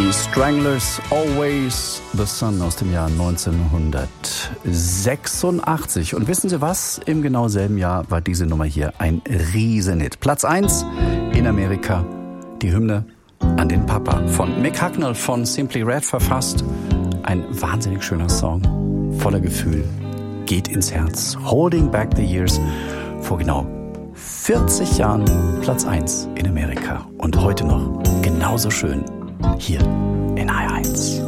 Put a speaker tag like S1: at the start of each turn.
S1: Die Stranglers, Always the Sun aus dem Jahr 1986. Und wissen Sie was? Im genau selben Jahr war diese Nummer hier ein Riesenhit. Platz 1 in Amerika, die Hymne an den Papa von Mick Hucknall von Simply Red verfasst. Ein wahnsinnig schöner Song, voller Gefühl, geht ins Herz. Holding Back the Years, vor genau 40 Jahren Platz 1 in Amerika. Und heute noch genauso schön hier in HR1.